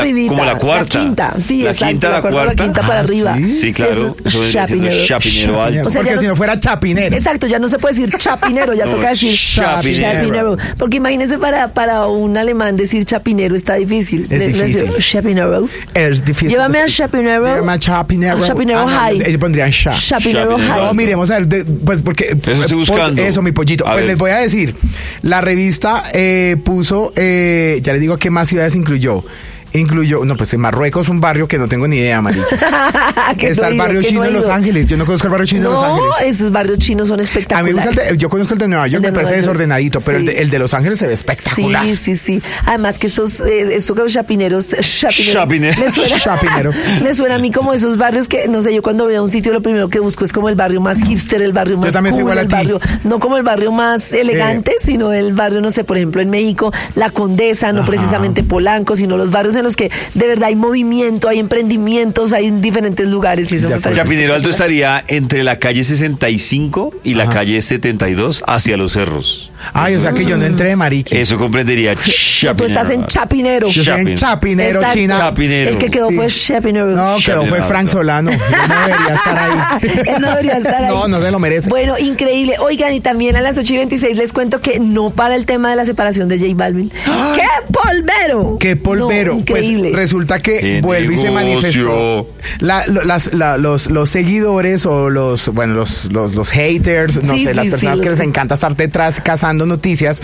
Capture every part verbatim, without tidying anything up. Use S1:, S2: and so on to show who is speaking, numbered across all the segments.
S1: como la cuarta.
S2: La quinta, sí,
S1: la
S2: exacto.
S1: quinta, la,
S2: la cuarta,
S1: cuarta.
S2: la quinta para
S3: Ah,
S2: arriba.
S3: ¿sí?
S1: Sí, claro.
S2: Eso es
S1: Eso vendría siendo
S2: chapinero.
S1: chapinero alto.
S2: O sea,
S3: Porque
S2: ya
S3: si
S2: no-
S3: no fuera chapinero.
S2: Exacto, ya no se puede decir chapinero, ya
S1: No,
S2: toca decir
S1: chapinero.
S2: chapinero. Porque imagínese para, para un alemán decir chapinero está difícil.
S3: Es
S2: Le- le
S3: difícil.
S2: dice, chapinero.
S3: Es difícil.
S2: Llévame a Chapinero.
S3: Llévame a Chapinero.
S2: A Chapinero
S3: Ah, no,
S2: High.
S3: Ellos pondrían Chap.
S2: Chapinero
S1: Chapinero.
S2: High.
S3: No, miremos a ver, de- pues porque...
S1: Eso estoy
S3: eh,
S1: buscando.
S3: Eso, mi pollito.
S1: A
S3: Pues
S1: ver.
S3: les voy a decir, la revista eh, puso, eh, ya les digo qué más ciudades incluyó. Incluyó, no, pues en Marruecos un barrio que no tengo ni idea, marica.
S2: Que
S3: Está
S2: no he
S3: el
S2: ido,
S3: barrio
S2: que
S3: chino
S2: no he
S3: de Los
S2: ido.
S3: Ángeles. Yo no conozco el barrio chino de Los
S2: No,
S3: Ángeles.
S2: esos barrios chinos son
S3: A mí
S2: espectaculares.
S3: me gusta el de- yo conozco el de Nueva York,
S2: El de
S3: me parece
S2: Nueva York.
S3: desordenadito, pero el,
S2: Sí.
S3: de, el de Los Ángeles se ve espectacular.
S2: Sí, sí, sí. Además que estos, eh, esto que los chapineros, chapinero,
S1: Chapinero.
S2: Me suena,
S3: Chapinero.
S2: me suena a mí como esos barrios que, no sé, yo cuando veo un sitio lo primero que busco es como el barrio más hipster, el barrio más
S3: también soy
S2: cool,
S3: igual a
S2: el
S3: ti.
S2: barrio, no como el barrio más elegante, sino el barrio, no sé, por ejemplo, en México, La Condesa, no
S3: Ajá.
S2: precisamente Polanco, sino los barrios en los que de verdad hay movimiento, hay emprendimientos, hay en diferentes lugares y eso
S3: De
S2: me
S3: acuerdo.
S2: parece
S1: Chapinero Alto
S2: espectacular.
S1: estaría entre la calle sesenta y cinco y la
S3: Ajá.
S1: calle setenta y dos hacia los cerros.
S3: Ay, o sea que yo no entré de mariqui.
S1: Eso comprendería Chapinero.
S2: Tú estás en Chapinero.
S3: Yo soy en
S1: Chapin.
S3: Chapinero,
S2: Exacto.
S3: China.
S1: Chapinero.
S2: El que quedó
S3: Sí.
S2: fue Chapinero.
S3: No, quedó
S1: Chapinero
S3: fue Frank
S1: Alto.
S3: Solano. Yo no debería estar ahí.
S2: Él no debería estar ahí.
S3: No, no se lo merece.
S2: Bueno, increíble. Oigan, y también a las ocho y veintiséis les cuento que no para el tema de la separación de J Balvin. ¡Qué polvero!
S3: Qué polvero.
S2: No,
S3: pues
S2: increíble.
S3: resulta que
S1: Qué
S3: vuelve y se
S1: negocio.
S3: manifestó. La- lo- las- la- los, los seguidores o los, bueno, los, los, los haters, no
S2: Sí,
S3: sé, las
S2: sí,
S3: personas
S2: sí,
S3: que
S2: los-
S3: les encanta estar detrás cazando noticias,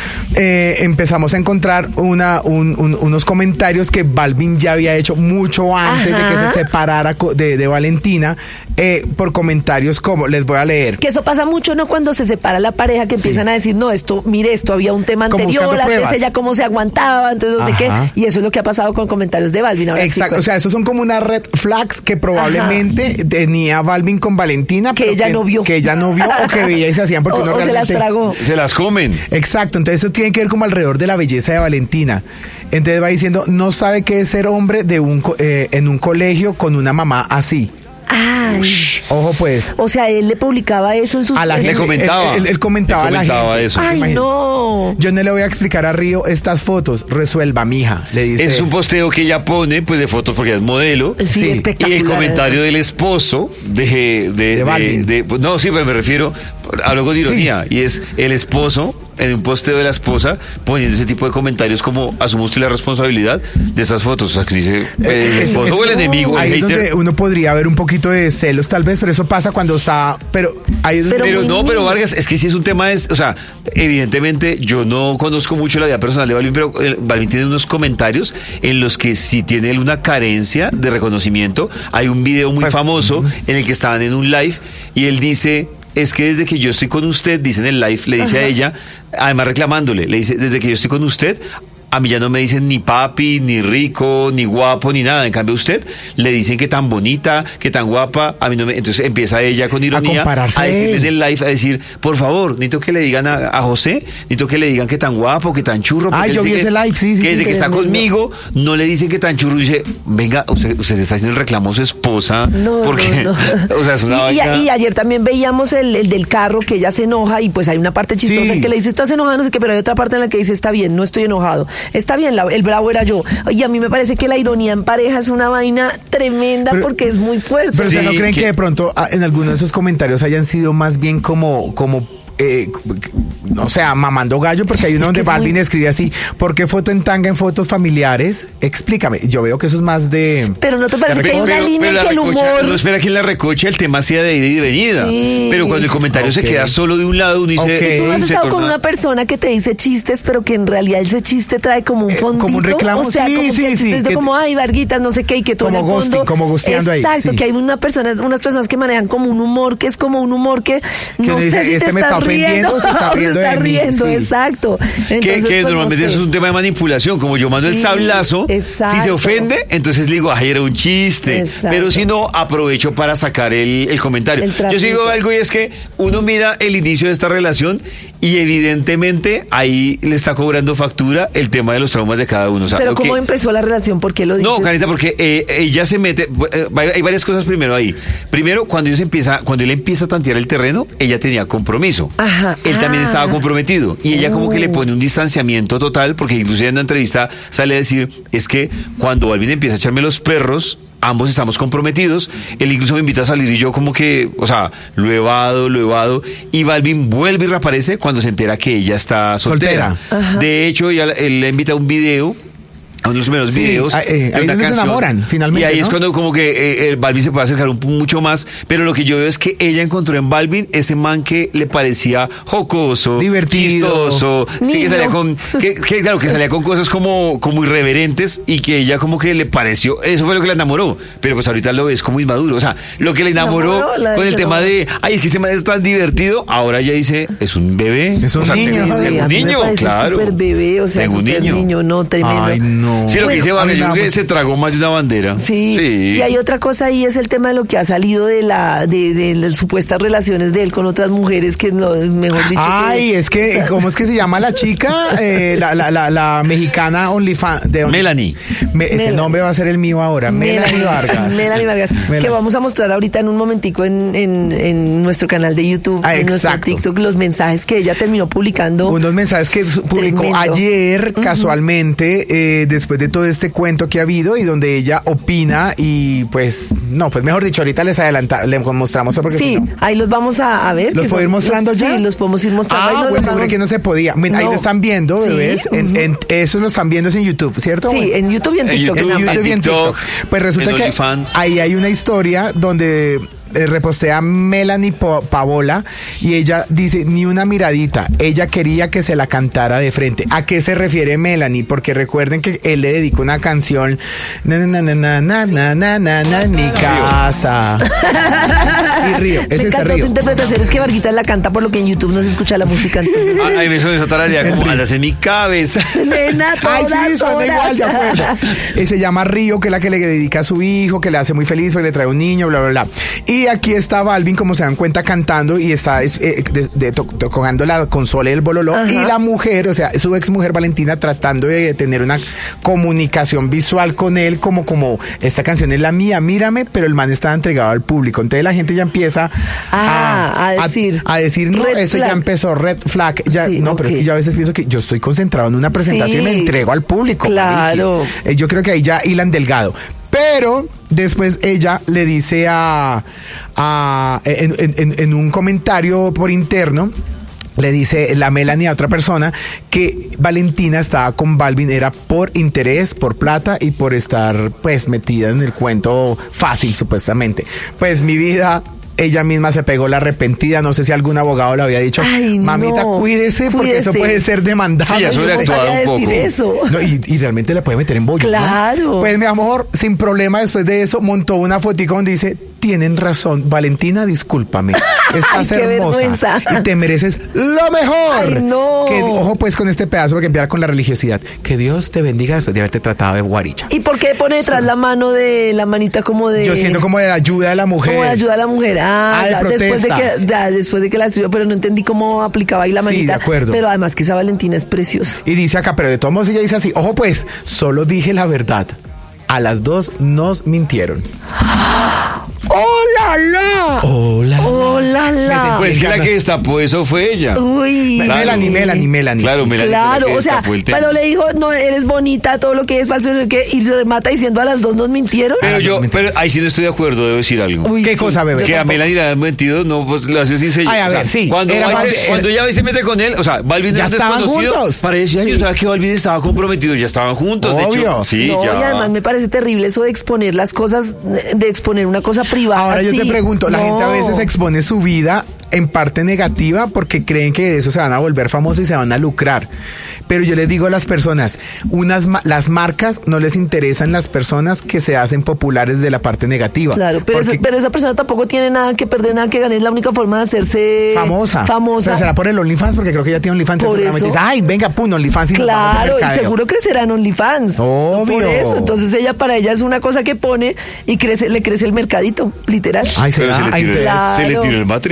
S3: eh, empezamos a encontrar una, un- un- unos comentarios que Balvin ya había hecho mucho antes de que
S2: Ajá.
S3: se separara co- de, de Valentina, eh, por comentarios como, les voy a leer.
S2: Que eso pasa mucho, ¿no? Cuando se separa la pareja, que empiezan a decir, no, esto, mire, esto había un tema
S3: Como
S2: anterior,
S3: buscando
S2: antes
S3: pruebas.
S2: ella cómo se aguantaba, antes no sé
S3: Ajá.
S2: qué. Y eso es lo que ha pasado con comentarios de Balvin. Ahora sí,
S3: Exacto,
S2: pues.
S3: o sea, esos son como unas red flags que probablemente tenía Balvin con Valentina,
S2: Que
S3: pero
S2: ella no vio.
S3: que ella no vio o que veía y se hacían porque
S2: o,
S3: uno
S2: o se las
S3: realmente-
S2: tragó.
S1: Se las comen.
S3: Exacto, entonces eso tiene que ver como alrededor de la belleza de Valentina. Entonces va diciendo, no sabe qué es ser hombre de un co- eh, en un colegio con una mamá así.
S2: Ay.
S3: Ojo pues.
S2: O sea, él le publicaba eso en sus...
S3: A la
S2: en-
S3: gente,
S1: comentaba.
S3: Él, él- él comentaba
S1: Le
S3: a la
S1: comentaba
S3: gente.
S1: eso.
S2: Ay,
S3: Imagínate.
S2: no.
S3: Yo no le voy a explicar a Río estas fotos. Resuelva, mija, le dice.
S1: Es un posteo que ella pone, pues, de fotos porque es modelo.
S2: Sí,
S3: Sí.
S2: espectacular.
S1: Y el comentario del esposo de... de,
S3: De Balvin.
S1: de- pues, no, sí, pero me refiero... Hablo con ironía. Y es el esposo, en un posteo de la esposa, poniendo ese tipo de comentarios como, ¿asume usted la responsabilidad de esas fotos? O sea, que dice, el
S3: Eh, es-
S1: esposo
S3: es-
S1: o el enemigo, el
S3: Ahí es
S1: hater.
S3: donde uno podría ver un poquito de celos, tal vez, pero eso pasa cuando está. Pero ahí es donde.
S1: Pero
S2: muy
S1: no, pero
S2: lindo.
S1: Vargas, es que si es un tema, es, o sea, evidentemente yo no conozco mucho la vida personal de Balvin, pero eh, Balvin tiene unos comentarios en los que si tiene él una carencia de reconocimiento. Hay un video muy
S3: Pues,
S1: famoso en el que estaban en un live y él dice, es que desde que yo estoy con usted, dice en el live, le dice a ella, además reclamándole, le dice, desde que yo estoy con usted, a mí ya no me dicen ni papi, ni rico, ni guapo, ni nada. En cambio, a usted le dicen que tan bonita, que tan guapa. A mí no me... Entonces empieza ella con ironía
S3: compararse
S1: a
S3: a
S1: decirle
S3: él.
S1: en el live, a decir, por favor, necesito que le digan a, a José, necesito que le digan que tan guapo, que tan churro. porque
S3: Ay,
S1: él
S3: yo vi
S1: dice
S3: ese
S1: que-
S3: live, sí, sí,
S1: Que
S3: sí,
S1: desde que está
S2: tremendo.
S1: conmigo, no le dicen que tan churro. Y dice, venga, usted, usted está haciendo el reclamo a su esposa.
S2: No,
S1: porque,
S2: no, no.
S1: o sea, es una
S2: y, y-
S1: vaina-
S2: y ayer también veíamos el, el del carro que ella se enoja y pues hay una parte chistosa
S3: Sí.
S2: que le dice, estás enojado, no sé qué, pero hay otra parte en la que dice, está bien, no estoy enojado. Está bien, la- el bravo era yo. Y a mí me parece que la ironía en pareja es una vaina tremenda
S3: Pero-
S2: porque es muy fuerte.
S3: Pero ¿ustedes
S1: Sí,
S3: no creen
S1: que-
S3: que de pronto ah, en algunos de esos comentarios hayan sido más bien como, como eh, o sea, mamando gallo? Porque hay uno
S2: Es que
S3: donde
S2: es
S3: Balvin
S2: muy-
S3: escribe así, ¿por qué foto en tanga en fotos familiares? Explícame. Yo veo que eso es más de...
S2: Pero ¿no te parece
S3: de
S2: que hay una
S1: Pero-
S2: línea
S1: pero
S2: en
S1: la
S2: que el
S1: recocha-
S2: humor...
S1: No espera que en la recocha el tema sea de ida y venida.
S2: Sí.
S1: Pero cuando el comentario
S3: Ok.
S1: se queda solo de un lado, uno dice...
S3: Ok.
S2: Tú no has
S1: se
S2: estado con
S1: torna-
S2: una persona que te dice chistes, pero que en realidad ese chiste trae como un
S3: Eh, como
S2: fondito.
S3: un reclamo,
S2: O sea,
S3: sí,
S2: como
S3: sí,
S2: que el
S3: sí,
S2: chiste es de
S3: que-
S2: como, ay, Varguitas, no sé qué, y que todo
S3: Como
S2: en el fondo...
S3: ghosting, como ghosteando ahí,
S2: Exacto,
S3: sí.
S2: que hay una persona, unas personas que manejan como un humor que es como un humor que no
S3: uno dice,
S2: sé si
S3: ¿este
S2: te
S3: me
S2: estás
S3: está ofendiendo
S2: riendo
S3: o se está
S2: o
S3: riendo de mí?
S2: riendo,
S3: Sí.
S2: exacto.
S1: Que,
S2: Entonces,
S1: que
S2: pues, no
S1: normalmente
S2: sé.
S1: eso es un tema de manipulación. Como yo mando el
S2: Sí,
S1: sablazo, si
S2: exacto.
S1: se ofende, entonces le digo, ay, era un chiste.
S2: Exacto.
S1: Pero si no, aprovecho para sacar el, el comentario.
S2: El
S1: yo
S2: trapito.
S1: sigo algo y es que uno mira el inicio de esta relación Y evidentemente ahí le está cobrando factura el tema de los traumas de cada uno. O sea,
S2: Pero
S1: lo
S2: ¿cómo
S1: que-
S2: empezó la relación? ¿Por qué lo dices?
S1: No, Carita, porque eh, ella se mete, eh, hay varias cosas primero ahí. Primero, cuando ella empieza, cuando él empieza a tantear el terreno, ella tenía compromiso.
S2: Ajá.
S1: Él también
S2: Ah.
S1: estaba comprometido. Y ella como que le pone un distanciamiento total, porque inclusive en la entrevista sale a decir, es que cuando Balvin empieza a echarme los perros, ambos estamos comprometidos. Él incluso me invita a salir y yo como que, o sea, lo he evado, lo he evado. Y Balvin vuelve y reaparece cuando se entera que ella está soltera.
S3: Soltera.
S1: De hecho, ella, él le invita a un video, a uno de los primeros
S3: Sí,
S1: videos.
S3: ah, eh,
S1: de
S3: ahí
S1: una
S3: donde se
S1: canción.
S3: enamoran, finalmente,
S1: Y ahí es
S3: ¿no?
S1: cuando como que eh, el Balvin se puede acercar un, mucho más. Pero lo que yo veo es que ella encontró en Balvin ese man que le parecía jocoso,
S3: Divertido.
S1: chistoso, sí, que
S2: Niño.
S1: salía con, que, que, claro, que salía con cosas como, como irreverentes y que ella como que le pareció, eso fue lo que la enamoró. Pero pues ahorita lo ves como inmaduro. O sea, lo que le enamoró
S2: Enamoró, la
S1: con el
S2: enamoró.
S1: tema de, ay, es que ese man es tan divertido, ahora ella dice, es un bebé.
S3: Es un
S1: O sea,
S3: niño.
S1: Tengo,
S2: Bebé,
S1: tengo
S2: a
S1: un
S2: mí me
S1: niño,
S2: parece
S1: claro.
S2: súper bebé, o sea,
S1: Tengo un
S2: súper
S1: niño.
S2: niño, no, tremendo.
S3: Ay, no.
S1: Sí, lo que dice
S3: a mí
S1: Vargas,
S3: me
S1: yo
S3: da
S1: creo que
S3: mucho-
S1: se tragó más de una bandera.
S2: Sí. y hay otra cosa ahí, es el tema de lo que ha salido de la de, de las supuestas relaciones de él con otras mujeres, que no, mejor dicho.
S3: Ay, es que, ¿cómo es que se llama la chica? Eh, la, la, la, la mexicana OnlyFans. de Only-
S1: Melanie.
S3: Me- ese
S2: Melanie.
S3: nombre va a ser el mío ahora. Melanie Vargas.
S2: Melanie Vargas.
S3: Melanie.
S2: Que vamos a mostrar ahorita en un momentico en, en, en nuestro canal de YouTube,
S3: Ah,
S2: en nuestro
S3: exacto.
S2: TikTok, los mensajes que ella terminó publicando.
S3: Unos mensajes que su- publicó
S2: Tremendo.
S3: ayer, casualmente, eh, después de todo este cuento que ha habido y donde ella opina y pues, no, pues mejor dicho, ahorita les adelanta, les mostramos porque
S2: Sí,
S3: si no-
S2: ahí los vamos a, a ver.
S3: ¿Los
S2: que
S3: puedo ir
S2: son-
S3: mostrando
S2: los-
S3: ya?
S2: Sí, los podemos ir mostrando. Ahí
S3: Ah,
S2: nos
S3: bueno,
S2: los
S3: hombre,
S2: vamos-
S3: que no se podía. Mira, ahí
S2: No.
S3: lo están viendo,
S2: Sí,
S3: bebés. En,
S2: ujú.
S3: en- eso lo están viendo es en YouTube, ¿cierto?
S2: Sí, en YouTube y en
S1: En
S2: TikTok.
S1: YouTube,
S2: en
S3: En
S2: ambas.
S3: YouTube y en
S1: TikTok,
S3: TikTok. Pues resulta
S1: en
S3: que
S1: OnlyFans.
S3: ahí hay una historia donde eh, repostea Melanie Po- Pavola y ella dice, ni una miradita, ella quería que se la cantara de frente. ¿A qué se refiere Melanie? Porque recuerden que él le dedicó una canción, na na na na na na na na na en mi casa. Y Río,
S2: Me
S3: ese es
S2: encantó
S3: Río.
S2: tu interpretación, es que Varguita la canta por lo que en YouTube no se escucha la música. Entonces,
S1: Ah, ahí me suena esa tararía como alas en mi cabeza.
S2: Nena,
S3: Ay,
S2: todas
S3: sí, suena igual, de
S2: horas.
S3: acuerdo. Eh, se llama Río, que es la que le dedica a su hijo, que le hace muy feliz porque le trae un niño, bla, bla, bla. Y aquí está Balvin, como se dan cuenta, cantando y está es, eh, de- de- to- tocando la consola y el bololó.
S2: Ajá.
S3: Y la mujer, o sea, su ex mujer Valentina, tratando de tener una comunicación visual con él, como, como esta canción es la mía, mírame, pero el man estaba entregado al público. Entonces la gente ya empieza
S2: Ah, a decir.
S3: A, decir, no,
S2: Red
S3: eso
S2: flag.
S3: ya empezó, red flag. Ya,
S2: Sí,
S3: no, pero es
S2: ok.
S3: que yo a veces pienso que yo estoy concentrado en una presentación y
S2: Sí,
S3: me entrego al público.
S2: claro.
S3: mariquis. Eh, Yo creo que ahí ya hilan delgado. Pero después ella le dice a, a en, en- en- en un comentario por interno, le dice la Melanie a otra persona que Valentina estaba con Balvin era por interés, por plata y por estar pues metida en el cuento fácil supuestamente. Pues mi vida, ella misma se pegó la arrepentida, no sé si algún abogado le había dicho,
S2: Ay,
S3: mamita,
S2: no,
S3: cuídese porque eso
S2: cuídese.
S3: puede ser demandable.
S1: Sí, ya
S2: Yo no
S1: sobreactuado
S2: sabía
S1: un
S2: decir
S1: poco.
S2: eso.
S3: No, y, y realmente le puede meter en bollo. ¿no?
S2: Claro.
S3: Pues mi amor, sin problema, después de eso, montó una fotico donde dice, tienen razón, Valentina, discúlpame. Estás
S2: Ay, qué
S3: hermosa
S2: vergüenza.
S3: y te mereces lo mejor.
S2: Ay, no.
S3: Que, ojo pues con este pedazo porque empieza con la religiosidad. Que Dios te bendiga después de haberte tratado de guaricha.
S2: ¿Y por qué pone detrás la mano de la manita como de...
S3: Yo siento como de ayuda a la mujer.
S2: Como de ayuda a la mujer. Ah,
S3: Ah, de
S2: ya, después de
S3: protesta.
S2: que ya, después de que la estudió, pero no entendí cómo aplicaba ahí la
S3: Sí,
S2: manita.
S3: de acuerdo.
S2: Pero además que esa Valentina es preciosa.
S3: Y dice acá, pero de todos modos ella dice así, ojo pues, solo dije la verdad. A las dos nos mintieron.
S2: ¡Hola, la!
S3: Hola.
S2: ¡Hola, la!
S1: Pues que la que destapó eso fue ella.
S2: Uy.
S1: Claro.
S3: Melanie, Melanie, Melanie.
S1: Claro,
S3: sí.
S1: Melanie fue la
S2: Claro,
S1: que
S2: o sea,
S1: destapó el tema.
S2: pero le dijo, no, eres bonita, todo lo que es falso, no sé qué, y remata diciendo a las dos nos mintieron.
S1: Pero
S3: Ah,
S1: yo,
S3: no, mentira.
S1: pero ahí sí no estoy de acuerdo, debo decir algo.
S2: Uy,
S3: ¿Qué
S2: sí,
S3: cosa, bebé?
S2: yo
S1: Que a
S2: tampoco.
S1: Melanie le han mentido, no, pues lo hace sin sello.
S3: Ay, a
S1: O sea,
S3: ver, sí,
S1: Cuando,
S3: era
S1: va y
S3: Balvin-
S1: se- cuando ella va y se mete con él, o sea, Balvin
S3: Ya
S1: es
S3: estaban
S1: desconocido.
S3: juntos.
S1: Para decir, ay, yo sabía que Balvin estaba comprometido, ya estaban juntos. De hecho,
S3: Obvio.
S1: sí,
S2: No,
S1: ya.
S2: y además me parece terrible eso de exponer las cosas, de exponer una cosa privada.
S3: Ahora yo
S2: así.
S3: te pregunto, la
S2: No.
S3: gente a veces expone su vida en parte negativa porque creen que de eso se van a volver famosos y se van a lucrar. Pero yo les digo a las personas, unas ma- las marcas no les interesan las personas que se hacen populares de la parte negativa.
S2: Claro, pero,
S3: Porque
S2: esa, pero esa persona tampoco tiene nada que perder, nada que ganar. Es la única forma de hacerse
S3: famosa.
S2: famosa.
S3: Pero será por el OnlyFans, porque creo que ya tiene OnlyFans.
S2: Por
S3: seguramente
S2: eso.
S3: dice, ay, venga, pum, OnlyFans y nos vamos de
S2: Claro, y
S3: mercadeo".
S2: seguro crecerá en OnlyFans.
S3: Obvio.
S2: Por eso, entonces ella para ella es una cosa que pone y crece, le crece el mercadito, literal.
S3: Ay,
S1: Pero
S3: será.
S1: se le,
S3: Ay,
S1: tiró,
S3: interés.
S2: Claro.
S1: se le tiró el matrimonio con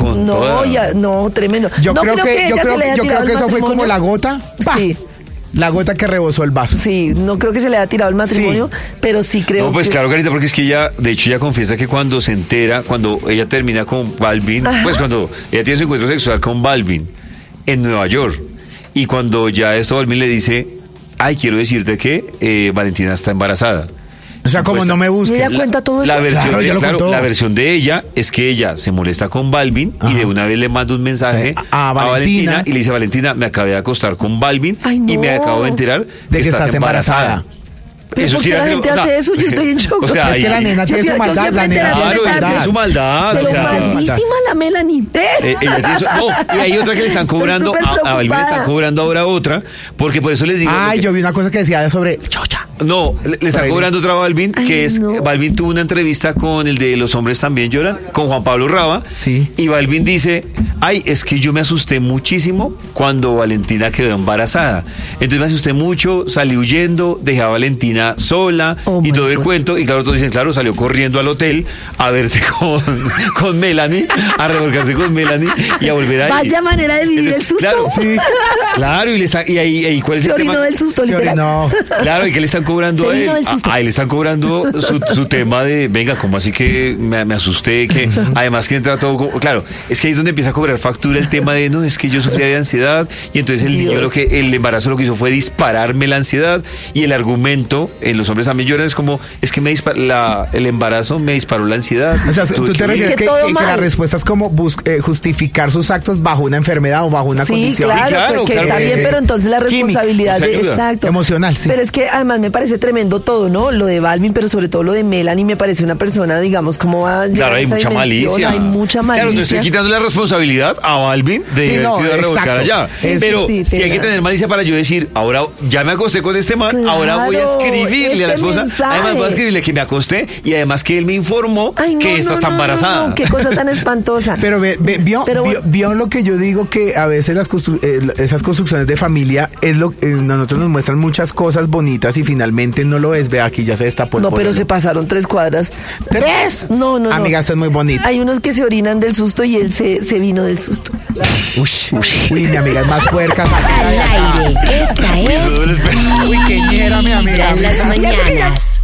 S1: con
S2: no,
S1: toda.
S2: ya, no, tremendo.
S3: Yo
S2: no
S3: creo que, yo
S2: ella
S3: creo
S2: se le
S3: que,
S2: haya
S3: yo
S2: tirado
S3: creo que
S2: el
S3: eso fue como
S2: matrimonio.
S3: la gota. ¡pa!
S2: Sí.
S3: La gota que rebosó el vaso.
S2: Sí, no creo que se le haya tirado el matrimonio, pero sí creo
S1: No, pues
S2: que...
S1: claro, Carita, porque es que ella, de hecho, ella confiesa que cuando se entera, cuando ella termina con Balvin,
S2: Ajá.
S1: pues cuando ella tiene su encuentro sexual con Balvin en Nueva York, y cuando ya esto Balvin le dice, ay, quiero decirte que eh, Valentina está embarazada.
S3: O sea, como
S1: Supuesta-
S3: no me
S2: ¿Y
S3: busques.
S2: ella cuenta todo eso?
S1: La versión,
S3: Claro,
S1: de,
S3: ya lo
S1: claro,
S3: contó.
S1: la versión de ella es que ella se molesta con Balvin
S3: Ajá.
S1: y de una vez le manda un mensaje
S3: Sí, a- a Valentina.
S1: y le dice, Valentina, me acabé de acostar con Balvin
S2: Ay,
S1: y me
S2: no.
S1: acabo de enterar
S3: De que estás embarazada.
S2: ¿Pero por
S1: sí
S2: qué
S1: era
S2: la
S1: que-
S2: gente
S1: o sea,
S2: hace eso? Yo estoy en shock.
S1: O sea,
S3: Es que
S1: ahí-
S3: la nena
S2: Yo
S3: tiene
S2: sí-
S3: su
S2: yo
S3: maldad.
S2: siempre
S3: La nena
S2: entera
S3: tiene
S1: Claro,
S3: su
S2: de
S1: ella
S2: tarde.
S1: tiene su maldad.
S2: Pero
S1: o sea,
S3: tiene su maldad.
S2: malísima la Melanie.
S1: Eh, ella tiene su- no, y hay otra que le están
S2: Estoy
S1: cobrando,
S2: súper
S1: a, a Balvin le están
S2: preocupada.
S1: cobrando ahora otra, porque por eso les digo.
S3: Ay,
S1: lo que-
S3: yo vi una cosa que decía sobre chocha.
S1: No, le, le están
S3: Por ahí.
S1: cobrando otra a Balvin,
S2: Ay,
S1: que es,
S2: no.
S1: Balvin tuvo una entrevista con el de Los Hombres También Lloran, con Juan Pablo Raba,
S3: Sí.
S1: y Balvin dice, ay, es que yo me asusté muchísimo cuando Valentina quedó embarazada, entonces me asusté mucho, salí huyendo, dejé a Valentina sola,
S2: Oh,
S1: y
S2: my
S1: todo el
S2: God.
S1: cuento, y claro, todos dicen, claro, salió corriendo al hotel a verse con, con Melanie, a revolcarse con Melanie, y a volver ahí.
S2: Vaya manera de vivir el susto.
S1: Claro,
S3: Sí.
S1: claro, y, le está, y ahí, ahí, ¿cuál es
S2: Se
S1: el tema?
S2: orinó del susto,
S3: Sí,
S2: literal.
S3: no.
S1: Claro, y que le están cobrando
S2: Se
S1: a él.
S2: vino del susto.
S1: A, a él le están cobrando su, su tema de, venga, como así que me, me asusté, que además que entra todo, como- claro, es que ahí es donde empieza a cobrar factura el tema de, no, es que yo sufría de ansiedad, y entonces el niño
S2: Dios.
S1: lo que, el embarazo lo que hizo fue dispararme la ansiedad, y el argumento, en Los Hombres También Lloran, es como, es que me dispa- la, el embarazo me disparó la ansiedad.
S3: O sea,
S1: Tuve
S3: tú te
S1: que-
S3: refieres
S2: que
S3: que,
S2: todo
S3: que- que la
S2: mal.
S3: respuesta es como bus- eh, justificar sus actos bajo una enfermedad o bajo una
S2: Sí,
S3: condición.
S2: claro,
S1: Sí, claro,
S2: pues que
S1: claro
S2: está
S1: que
S2: bien,
S3: sí.
S2: pero entonces la
S3: Química,
S2: responsabilidad
S1: o sea,
S2: de
S1: ayuda.
S2: exacto.
S3: Emocional, sí.
S2: Pero es que además me parece tremendo todo, ¿no? Lo de Balvin, pero sobre todo lo de Melanie me parece una persona, digamos, como va a llegar
S1: Claro,
S2: a
S1: hay
S2: esa
S1: mucha
S2: dimensión,
S1: malicia.
S2: hay mucha malicia.
S1: Claro, no estoy quitando la responsabilidad a Balvin de
S3: Sí,
S1: haber
S3: no,
S1: sido a revolcar
S3: exacto.
S1: allá.
S3: Sí,
S1: Pero
S2: sí,
S1: si hay que
S2: tenaz.
S1: tener malicia para yo decir, ahora ya me acosté con este man,
S2: Claro,
S1: ahora voy a escribirle a la
S2: este
S1: esposa.
S2: mensaje.
S1: Además voy a escribirle que me acosté y además que él me informó
S2: Ay, no,
S1: que esta
S2: no,
S1: está
S2: no,
S1: embarazada.
S2: no, no, qué cosa tan espantosa.
S3: Pero ve- ve- vio,
S2: Pero
S3: vio,
S2: bueno.
S3: vio lo que yo digo, que a veces las constru- eh, esas construcciones de familia es lo eh, a nosotros nos muestran muchas cosas bonitas y finalmente no lo es. Ve, aquí ya se destapó el
S2: No, pero
S3: pollo.
S2: se pasaron tres cuadras.
S3: ¡Tres!
S2: No, no, no.
S3: Amiga, esto es muy bonito.
S2: Hay unos que se orinan del susto y él se, se vino del susto.
S3: Uy, uy, mi amiga es más puerca. sáquela de acá.
S4: Al aire, esta es
S3: Uy, qué ñera, mi amiga.
S4: Vibra en las
S3: amiga.
S4: mañanas.